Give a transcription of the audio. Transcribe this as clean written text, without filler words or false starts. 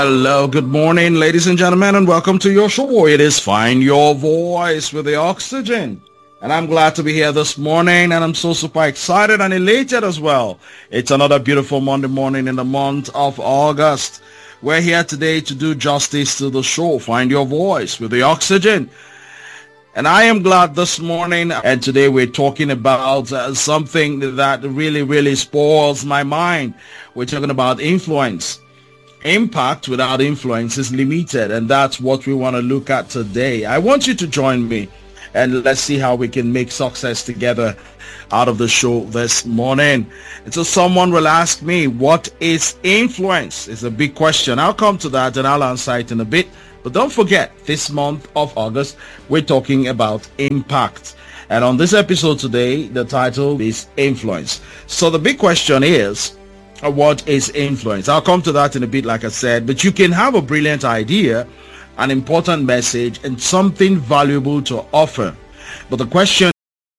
Hello, good morning, ladies and gentlemen, and welcome to your show. It is Find Your Voice with the Oxygen. And I'm glad to be here this morning, and I'm so super excited and elated as well. It's another beautiful Monday morning in the month of August. We're here today to do justice to the show, Find Your Voice with the Oxygen. And I am glad this morning, and today we're talking about something that really spoils my mind. We're talking about influence. Impact without influence is limited, and that's what we want to look at today. I want you to join me, and let's see how we can make success together out of the show this morning. And so someone will ask me, what is influence? It's a big question. I'll come to that and I'll answer it in a bit. But don't forget, this month of August, we're talking about impact. And on this episode today, the title is Influence. So the big question is, what is influence? I'll come to that in a bit, like I said, but you can have a brilliant idea, an important message, and something valuable to offer. But the question